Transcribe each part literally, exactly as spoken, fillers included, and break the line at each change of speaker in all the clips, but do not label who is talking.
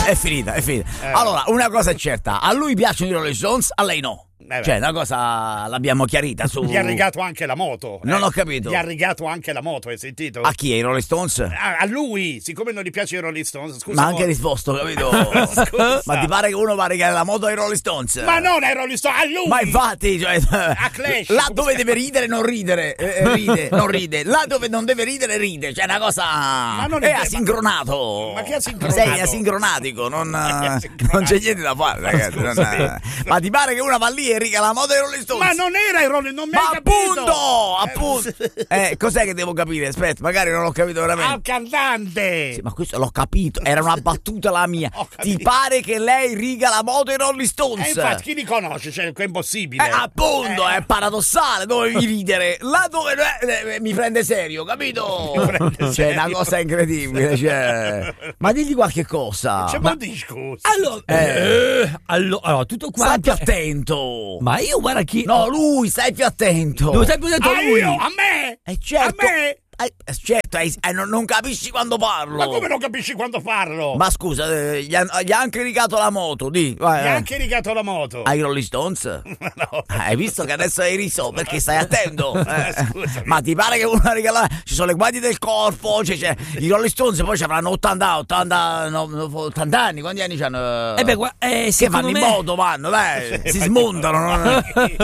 è finita, è finita.
Eh.
Allora, una cosa è certa, a lui piacciono i Rolling Stones, a lei no.
Eh
Cioè, una cosa l'abbiamo chiarita su...
Gli ha rigato anche la moto.
Non
eh.
ho capito.
Gli ha rigato anche la moto, hai sentito?
A chi? Ai Rolling Stones?
A, a lui, siccome non gli piace i Rolling Stones, scusa.
Ma ha anche
mo-
risposto, capito?
Scusa.
Ma ti pare che uno va a regalare la moto ai Rolling Stones?
Ma non ai Rolling Stones, a lui!
Ma infatti, cioè,
A Clash,
là
come
dove
si
deve ridere non ridere, eh, ride, non ride. Là dove non deve ridere ride. Cioè, una cosa
Ma non
è,
è-
asincronato.
Ma che asincronato?
Sei asincronatico, non,
Ma che asincronato?
non c'è niente da fare, ragazzi. non-
Scusami.
ma ti pare che una va lì e regala la moto ai Rolling Stones?
Ma non era i Rolling, non mi hai
Ma
capito!
appunto, appunto. Eh, cos'è che devo capire? Aspetta, magari non l'ho capito veramente.
Al cantante!
Sì, ma questo l'ho capito, era una battuta la mia.
Ho capito.
Ti pare che lei riga la moto ai Rolling Stones?
E infatti chi li conosce? Cioè, è impossibile.
Eh, appunto,
Eh,
è paradossale, dovevi ridere. Là dove eh, eh, mi prende serio, capito?
Mi prende
Cioè,
serio.
una cosa incredibile, cioè. Ma digli qualche cosa.
Cioè,
Ma-
ma di scusa.
Allora,
Eh.
eh, allora, allora, tutto
stai
quanto.
più attento.
Ma io guarda chi.
No, lui, stai più attento.
Dove stai più detto
Ah,
lui?
io? A me?
Eh, certo.
A me?
Eh, certo, hai- eh, non, non capisci quando parlo.
Ma come non capisci quando parlo?
Ma scusa, eh, gli, ha, gli ha anche rigato la moto, di. Vai,
Mi ha
vai.
anche rigato la moto.
Ai Rolling Stones?
No.
Hai visto che adesso hai riso perché stai attento? Eh,
Scusami.
ma ti pare che uno ha regalato? Ci sono le guardie del corpo, cioè, cioè, i Rolling Stones poi ci avranno ottanta, ottanta, no, no, ottanta anni, quanti anni hanno?
Eh beh, gua- eh,
che
secondo
vanno
me-
in moto, vanno, dai, si smontano. non-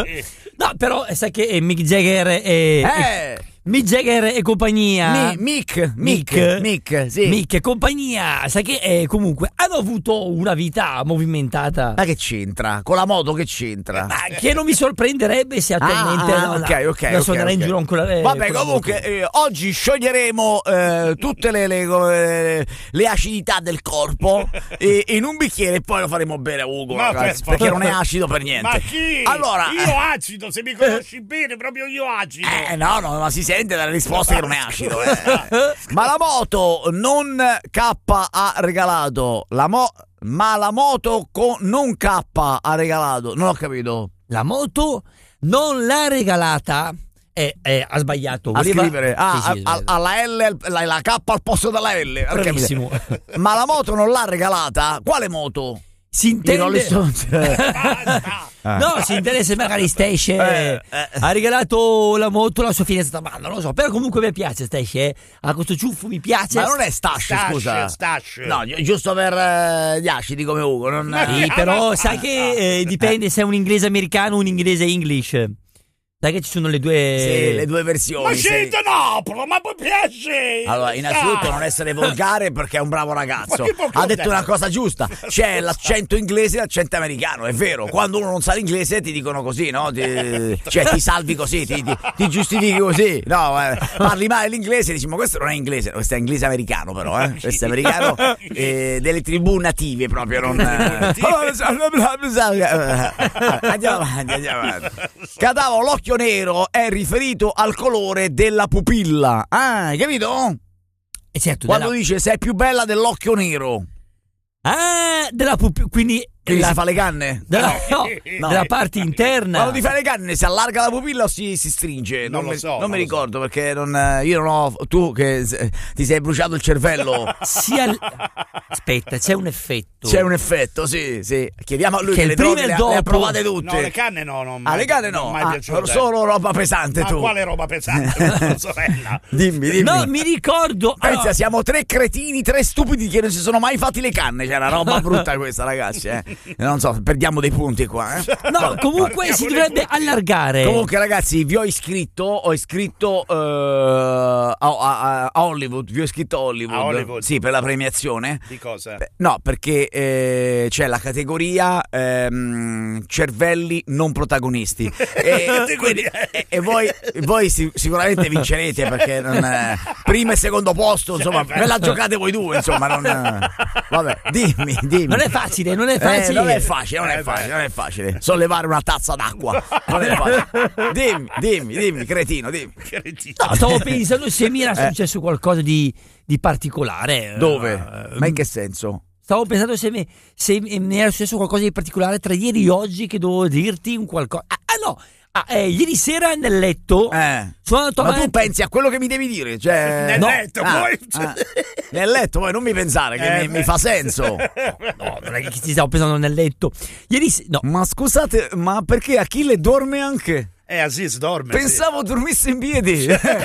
No, però eh, sai che eh, Mick Jagger e
Eh,
Mick Jagger e compagnia.
Mi- Mick, Mick, Mick, sì.
Mick e compagnia, sai che eh, comunque hanno avuto una vita movimentata.
Ma che c'entra? Con la moto che c'entra?
Ma che non mi sorprenderebbe se attualmente
Ah, ah,
no, no,
ok, ok,
la
ok,
suonerà in
ok.
giro ancora. eh,
Vabbè,
con la
comunque
moto.
eh, oggi scioglieremo eh, tutte le, le, le- le acidità del corpo e, in un bicchiere e poi lo faremo bere a Ugo,
Ma
ragazzi,
per
perché
favore.
non è acido per niente.
Ma chi?
Allora,
Io acido, se mi conosci bene, proprio io acido.
eh, no, no, ma si sente dalle risposte che non è acido. eh. Ma la moto non K ha regalato, la mo- ma la moto con non K ha regalato, non ho capito.
La moto non l'ha regalata. Eh, eh, ha sbagliato.
A
voleva-
scrivere ah,
Sì, sì,
a- a- alla L, la, la K al posto della L. ho capito.
Bravissimo.
Ma la moto non l'ha regalata? Quale moto?
Si
I
intende.
Rolling Stones.
Basta.
No, si intende se magari Stace eh,
Eh, eh.
ha regalato la moto alla sua finestra, ma non lo so, però comunque mi piace Stace, eh. Ha questo ciuffo, mi piace.
Ma non è Stash,
Stash,
scusa.
Stash.
No, gi- giusto per eh, gli acidi come Ugo. Non,
Ma
Sì,
Ah,
però
ma-
sai che eh, dipende se è un inglese americano o un inglese English. Sai che ci sono le due.
sì, le due versioni.
Ma
sì.
scendo Napoli, ma poi piace.
Allora, innanzitutto
Dai.
non essere volgare perché è un bravo ragazzo.
Ma che volgare?
Ha detto una cosa giusta. C'è l'accento inglese e l'accento americano, è vero. Quando uno non sa l'inglese ti dicono così, no? Ti, cioè ti salvi così, ti, ti- ti giustifichi così. No, eh, parli male l'inglese e dici ma questo non è inglese, questo è inglese americano però, eh. Questo è americano eh, delle tribù native proprio, non... eh. Andiamo avanti, andiamo avanti. Catavo, l'occhio nero è riferito al colore della pupilla. Ah, hai capito?
Eh, certo,
Quando
della,
dice sei più bella dell'occhio nero,
ah, della pupi- quindi,
quindi
la-
si fa le canne.
della, no,
No.
della parte interna.
Quando ti fai le canne si allarga la pupilla o si, si stringe?
Non lo
mi,
so,
non
non
mi
lo
ricordo perché non, eh, io non ho. Tu che s- ti sei bruciato il cervello.
Sia l- Aspetta, c'è un effetto.
C'è un effetto, sì, sì. Chiediamo a lui
Che
che,
il
le
prima
droghe
e
le, ha-
dopo-
le ha provate tutte.
No, le canne no, non
Ah,
mai-
le canne
non
no,
mai
ah,
piaciute.
solo roba pesante
Ma
tu.
quale roba pesante, tua sorella?
Dimmi, dimmi.
No, mi ricordo.
Pensa,
allora,
siamo tre cretini, tre stupidi che non si sono mai fatti le canne. C'è una roba brutta questa, ragazzi. Eh. Non so, perdiamo dei punti qua. Eh.
no, comunque si
Guardiamo
dovrebbe
le punti.
allargare.
Comunque, ragazzi, vi ho iscritto. Ho iscritto eh, a, a- a Hollywood. Vi ho iscritto a Hollywood.
A Hollywood.
Sì, per la premiazione.
Di cosa?
Eh, No, perché eh, c'è la categoria ehm, cervelli non protagonisti. E,
Categoria.
quindi- e- e voi, voi si- sicuramente vincerete perché non, eh, primo e secondo posto, insomma, ve la giocate voi due, insomma. Non, eh, vabbè, dimmi, dimmi.
Non è facile, non è
Eh,
facile.
non è facile, non è
Eh,
facile,
beh.
non è facile. Sollevare una tazza d'acqua. Non è facile. Dimmi, dimmi, dimmi, cretino, dimmi.
Cretino.
No, stavo pensando se mi era successo qualcosa di, di particolare.
Dove?
Eh,
Ma in che senso?
Stavo pensando se mi, se mi era successo qualcosa di particolare tra ieri e oggi che dovevo dirti un qualcosa. Ah, ah, no, Ah, eh, ieri sera nel letto
Eh.
sono andato
Ma
avanti.
tu pensi a quello che mi devi dire? Cioè,
Nel
no.
letto,
Ah,
poi...
ah. Nel letto, poi non mi pensare che
Eh,
mi,
beh.
mi fa senso.
No, non è che ci stavo pensando nel letto. Ieri se- no.
Ma scusate, ma perché Achille dorme anche?
Eh, Aziz dorme.
Pensavo dormisse in piedi.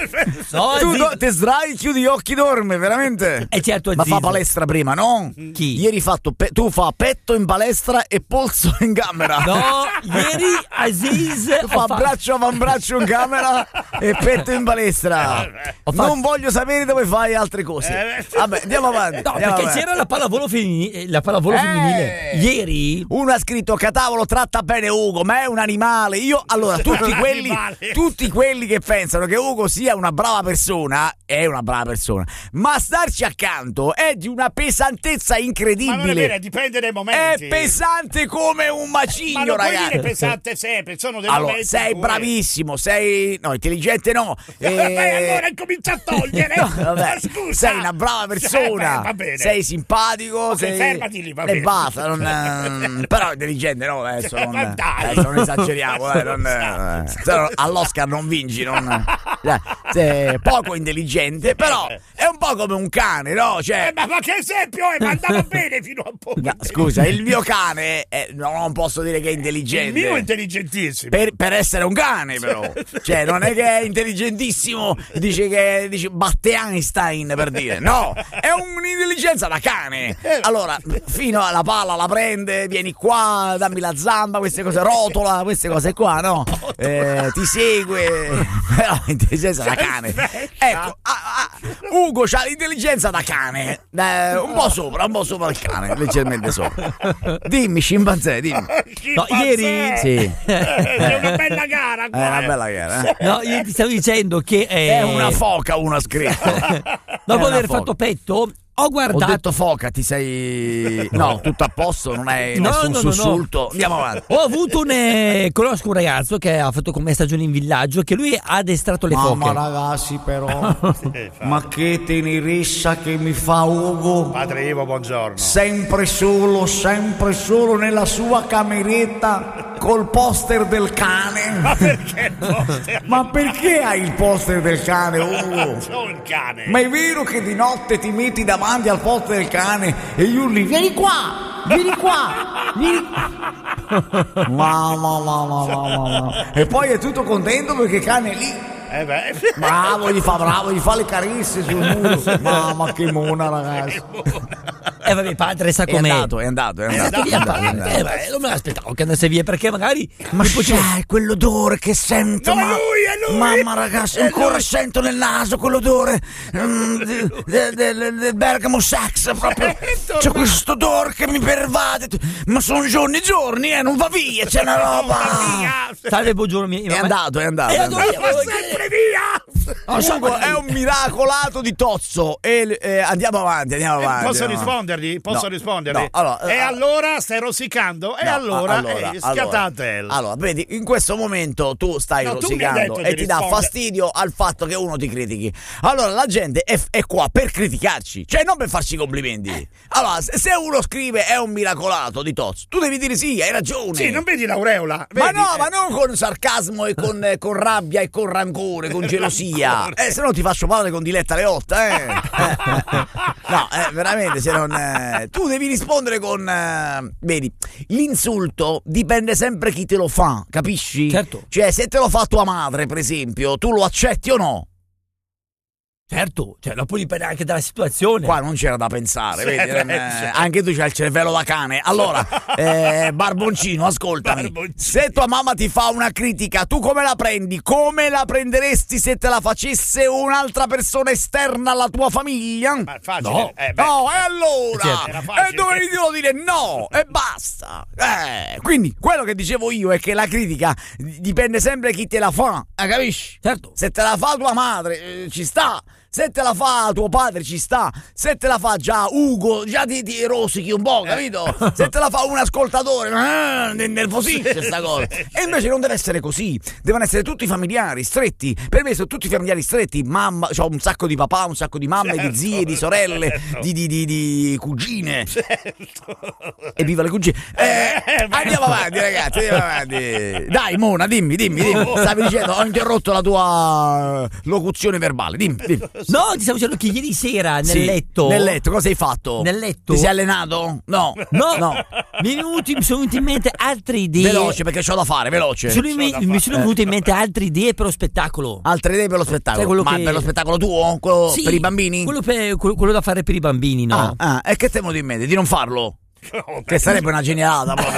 No,
Tu
Aziz-
do- te sdrai, chiudi gli occhi, dorme, veramente.
Eh, certo,
Ma
Aziz.
fa palestra prima, no?
Chi?
Ieri fatto pe- tu fa petto in palestra e polso in camera.
No, ieri Aziz
Tu fa
ho fa-
braccio avambraccio in camera e petto in palestra.
Ho fatto-
Non voglio sapere dove fai altre cose.
Eh,
Vabbè, andiamo avanti.
No,
andiamo
perché
avanti.
c'era la pallavolo femminile, la pallavolo
Eh.
femminile. Ieri
Uno ha scritto Catavolo tratta bene Ugo, ma è un animale. Io, allora, tutti
Un
quelli,
animale.
tutti quelli che pensano che Ugo sia una brava persona, è una brava persona, ma starci accanto è di una pesantezza
Ma non è
incredibile.
vero, dipende dai
È
momenti.
pesante come un
Ma
macigno,
non puoi
ragazzi.
dire pesante sempre, sono dei
Allora,
momenti
sei
in cui-
bravissimo, sei... No, intelligente no.
Eh,
Eh,
allora comincia a togliere.
No, vabbè,
Ma scusa.
sei una brava persona,
Eh, beh, va bene.
sei simpatico,
Ok,
sei...
fermati lì, va
e
bene.
basta, non, ehm, però intelligente no, adesso non,
Ma dai.
adesso non esageriamo, dai, non, eh, se no all'Oscar non vinci, non, eh, sei poco intelligente, però è un po' come un cane, no? Cioè,
Eh, ma, ma che esempio è? Ma andava bene fino a poco.
no, scusa, il mio cane, è- no, non posso dire che è
Il
intelligente.
mio è intelligentissimo.
Per, per essere un cane, però, cioè, non è che è intelligentissimo, dice che dice, batte Einstein per dire, no, è un'intelligenza da cane. Allora, fino alla palla la prende, vieni qua, dammi la zamba, queste cose, rotola, queste cose qua, no? Eh, ti segue, però intelligenza da cane. Ecco, ah, ah, Ugo c'ha l'intelligenza da cane, eh, un po' sopra, un po' sopra il cane, leggermente sopra. Dimmi, scimpanzé, dimmi.
No, ieri-
Sì.
È una bella gara
È
qua.
una
eh.
bella gara, eh?
No, io ti stavo dicendo che eh,
È una foca, uno ha scritto.
dopo
È una
aver
foca.
fatto petto ho
Ho
guardato.
detto foca, ti sei... No, tutto a posto, non è
No,
nessun
no, no, no.
sussulto. Andiamo avanti.
Ho avuto un eh, conosco un ragazzo che ha fatto con me stagione in villaggio, che lui ha addestrato le
Mamma
foche.
ragazzi però, ma che tenerezza che mi fa Ugo.
Padre Ivo, buongiorno.
Sempre solo, sempre solo nella sua cameretta col poster del cane.
Ma perché il poster?
Ma perché hai il poster del cane, Ugo?
Sono il cane.
Ma è vero che di notte ti metti davanti al posto del cane e gli urli vieni qua, vieni qua, vieni qua. Mamma, mamma, mamma, mamma. E poi è tutto contento perché il cane è lì.
Eh beh.
Bravo, gli fa bravo, gli fa le carezze sul muro. Mamma che mona, ragazzi.
E eh, vabbè, padre sa
È
com'è.
andato, è andato, è andato.
Via,
è andato,
padre.
è andato.
Eh, beh, non me l'aspettavo che andasse via, perché magari
Ma
poi ci-
c'è quell'odore che sento,
No,
ma...
è lui, è lui!
Mamma ragazzi, ancora sento nel naso quell'odore mm, del de, de, de Bergamo Sax, proprio c'è questo odore che mi pervade, ma sono giorni e giorni, eh, non va via, c'è una roba.
salve, buongiorno mia,
È andato, è andato.
È
È
andato
andato.
Ma sempre via!
No, Ugo è un miracolato di Tozzo e eh, andiamo avanti, andiamo avanti.
Posso
andiamo avanti.
rispondergli? Posso
No,
rispondergli?
no, allora,
e
eh,
allora stai rosicando? E
No,
allora,
allora,
eh, schiatatela.
allora, allora, vedi, in questo momento tu stai
No, tu mi hai
rosicando
detto di
e ti dà
rispondere.
fastidio al fatto che uno ti critichi. Allora, la gente è, è qua per criticarci, cioè non per farci complimenti. Allora, se, se uno scrive è un miracolato di Tozzo, tu devi dire sì, hai ragione.
Sì, non vedi l'aureola?
Ma
Vedi?
no,
Eh,
ma non con sarcasmo e con, eh, con rabbia e con rancore, con gelosia. Eh, se no ti faccio parlare con Diletta Leotta, eh. Eh, No, eh, veramente, se non... eh, tu devi rispondere con... eh, vedi, l'insulto dipende sempre chi te lo fa, capisci?
Certo.
Cioè, se te lo fa tua madre, per esempio, tu lo accetti o no?
Certo, cioè, dopo dipende anche dalla situazione.
Qua non c'era da pensare,
Sì,
vedi?
beh,
eh,
sì.
anche tu c'hai il cervello da cane. Allora, eh, Barboncino, ascoltami.
Barboncino.
Se tua mamma ti fa una critica, tu come la prendi? Come la prenderesti se te la facesse un'altra persona esterna alla tua famiglia?
Ma è facile.
No.
Eh, beh.
No, e allora?
Certo.
Era facile.
E dovevi dirlo dire no, e basta. Eh, quindi, quello che dicevo io è che la critica dipende sempre chi te la fa, eh, capisci?
Certo.
Se te la fa tua madre, eh, ci sta. se te la fa tuo padre ci sta, se te la fa già Ugo già ti, ti rosichi un po', capito? Se te la fa un ascoltatore ah, ti nervosisce sta cosa. E invece non deve essere così, devono essere tutti familiari stretti. Per me sono tutti familiari stretti, mamma, c'ho un sacco di papà, un sacco di mamme, certo, di zie, di sorelle, certo, di, di, di, di cugine, certo. E viva le cugine. Eh, andiamo avanti ragazzi, andiamo avanti. Dai Mona, dimmi, dimmi, dimmi. Stavi dicendo, ho interrotto la tua locuzione verbale, dimmi, dimmi.
No, ti stavo dicendo che ieri sera nel
Sì,
letto.
Nel letto, cosa hai fatto?
Nel letto.
Ti sei allenato? No.
No,
no.
Mi, è venuti, mi sono venute in mente altre idee.
Veloce, perché c'ho da fare, veloce.
Sono in me, mi sono venute in mente altre idee per lo spettacolo.
Altre idee per lo spettacolo?
Cioè,
Ma
che...
per lo spettacolo tuo? Quello
sì,
per i bambini?
Quello, per, quello, quello da fare per i bambini, no?
Ah, ah, e che ti è venuto in mente? Di non farlo? Che sarebbe una genialata proprio.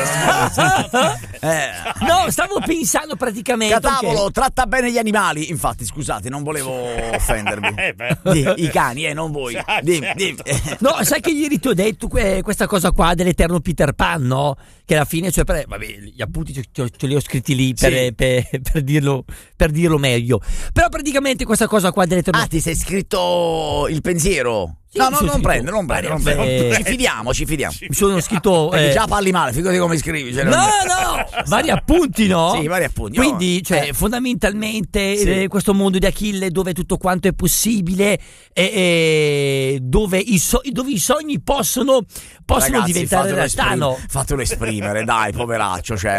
eh.
No, stavo pensando praticamente
Catavolo,
che...
tratta bene gli animali. Infatti, scusate, non volevo offendervi. Di, I cani, eh, non voi. Dimmi, dimmi.
No, sai che ieri ti ho detto que- questa cosa qua dell'eterno Peter Pan, no? Che alla fine, cioè, per, vabbè, gli appunti ce, ce li ho scritti lì per,
Sì.
per, per, dirlo, per dirlo meglio. Però praticamente questa cosa qua dell'eterno...
Ah, ti sei scritto il pensiero?
Sì,
no,
mi
no,
sono
non
scritto-
prende, non prende, non
Beh,
prende.
beh.
Ci fidiamo, ci fidiamo.
Mi sono scritto...
Perché
eh,
già parli male, figurati come scrivi. Cioè
No,
non-
no, vari appunti, no?
Sì, vari appunti.
Quindi,
Oh,
cioè,
eh.
fondamentalmente
Sì.
eh, questo mondo di Achille dove tutto quanto è possibile e, e dove, i so- dove i sogni possono, possono
Ragazzi,
diventare
fatelo
realtà,
esprim-
no?
Fatelo esprimere, dai, poveraccio, cioè,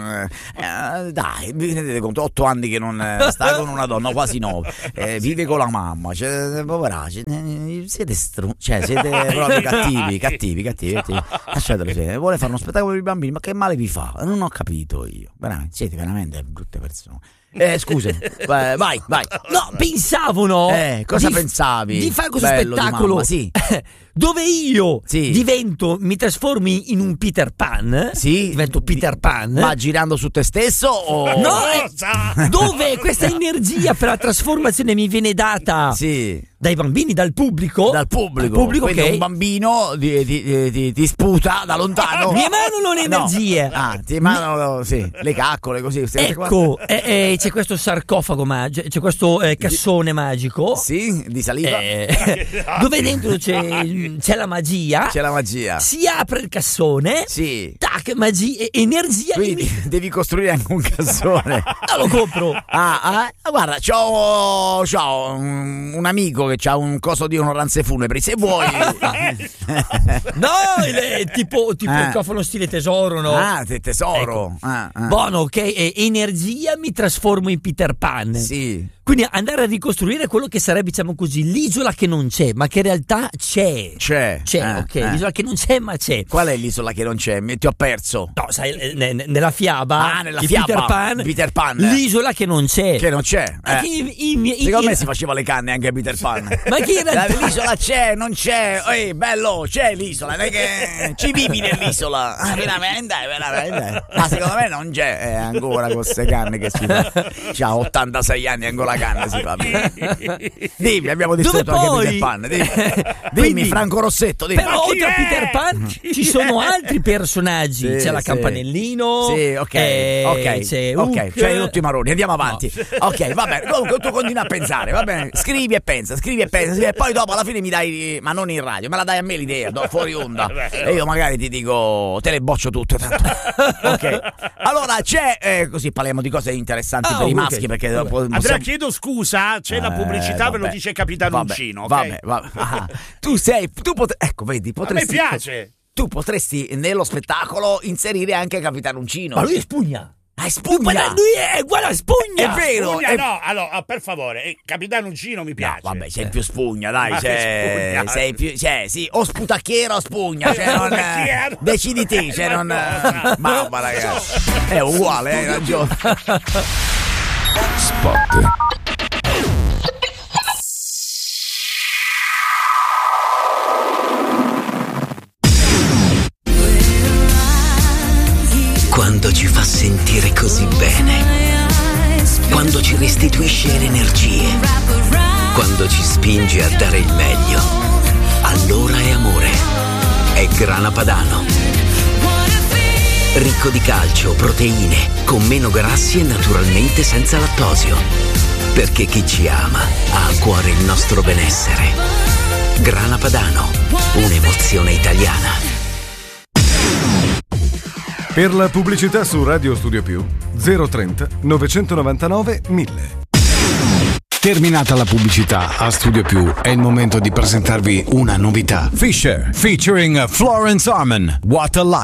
eh, dai, vi rendete conto, otto anni che non eh, sta con una donna, quasi nove, eh, vive con la mamma, cioè, poveraccio, eh, siete stru- cioè, siete proprio cattivi, cattivi, cattivi, cattivi. Lasciatelo, cioè, vuole fare uno spettacolo per i bambini, ma che male vi fa? Non ho capito io, veramente, siete veramente brutte persone. Eh, scusa, vai, vai, vai.
No, pensavo, no?
Eh, cosa
di,
pensavi?
Di fare questo
Bello di
spettacolo
mamma, sì.
dove io
Sì.
divento, mi trasformo in un Peter Pan.
Sì.
Divento Peter Pan.
Ma girando su te stesso o...
No, eh, dove questa energia per la trasformazione mi viene data
Sì.
dai bambini, dal pubblico.
Dal pubblico,
Dal pubblico
quindi
che
un bambino ti, ti, ti, ti sputa da lontano.
mi emanano le energie.
No. Ah, ti emanano sì, le caccole così. queste cose
Ecco, eh, eh, c'è questo sarcofago magico, c'è questo eh, cassone magico.
qua. Sì, di saliva.
eh, dove dentro c'è, c'è la magia.
C'è la magia.
Si apre il cassone.
Sì.
Tac, magia, energia.
Quindi devi costruire anche un cassone.
Ah, lo compro.
Ah, ah, guarda, c'ho, c'ho un, un amico che c'ha un coso di onoranze funebri. Se vuoi,
No, il- è tipo, tipo
Ah.
il cofano stile tesoro, no?
ah, te tesoro.
Ecco.
Ah, ah.
Buono, ok? E energia mi trasformo in Peter Pan.
Sì.
Quindi andare a ricostruire quello che sarebbe, diciamo così, l'isola che non c'è, ma che in realtà c'è.
C'è.
C'è,
Eh,
ok.
eh.
L'isola che non c'è, ma c'è.
Qual è l'isola che non c'è? Mi- Ti ho perso.
No, sai, eh, ne- ne- nella fiaba,
Ah, nella
di
fiaba,
Peter Pan,
Peter Pan.
l'isola che non c'è.
Che non c'è.
E
Eh.
che i- i miei-
Secondo
i-
me si faceva le canne anche a Peter Pan.
Ma che in realtà-
L'isola c'è, non c'è. Ehi, bello, c'è l'isola. Non è che ci vivi nell'isola. Ah, veramente, veramente. Ma secondo me non c'è. Eh, ancora con queste canne che si fa. C'ha ottantasei anni, ancora canne si fa. Dimmi, abbiamo distrutto
Dove
anche
poi-
Peter Pan. Dimmi, dimmi
Quindi-
Franco Rossetto. Dimmi.
Però oltre a
è?
Peter Pan ci sono altri personaggi.
Sì,
c'è la
sì.
campanellino.
Sì, ok,
eh,
ok,
c'è
ok,
Hook.
c'hai tutti i maroni, andiamo avanti. Ok, va bene, comunque tu continui a pensare, va bene, scrivi e pensa, scrivi e pensa, scrivi, e poi dopo alla fine mi dai, ma non in radio, me la dai a me l'idea, do, fuori onda, e io magari ti dico, te le boccio tutte, tanto. Ok, allora c'è, eh, così parliamo di cose interessanti
Ah,
per i
ok.
maschi, perché
Vabbè.
dopo
Andrea,
possiamo-
chiedo scusa, c'è la
Eh,
pubblicità, ve lo
vabbè.
dice Capitano
Vabbè,
Uncino, ok?
Vabbè, vabbè. Ah, tu sei, tu potre- ecco, vedi,
A me
potresti...
piace.
Tu potresti nello spettacolo inserire anche Capitano Uncino.
Ma lui è spugna.
Ah, è spugna!
Guarda, lui è, guarda, spugna.
È vero,
Spugna,
è-
no, allora, per favore, eh, Capitano Uncino mi
No,
piace.
vabbè, sei più spugna, dai,
Ma
cioè,
che spugna?
sei più, cioè, sì, o sputacchiera o spugna, cioè, non,
Sputacchiera.
decidi te, cioè, non,
Ma
mamma, ragazzi, è uguale, hai ragione.
Spot.
Quando ci fa sentire così bene, quando ci restituisce le energie, quando ci spinge a dare il meglio, allora è amore. È Grana Padano. Ricco di calcio, proteine, con meno grassi e naturalmente senza lattosio. perché chi ci ama ha a cuore il nostro benessere. Grana Padano, un'emozione italiana.
Per la pubblicità su Radio Studio Più zero trenta novecentonovantanove mille.
Terminata la pubblicità a Studio Più, è il momento di presentarvi una novità. Fisher, featuring Florence Arman, What a Life.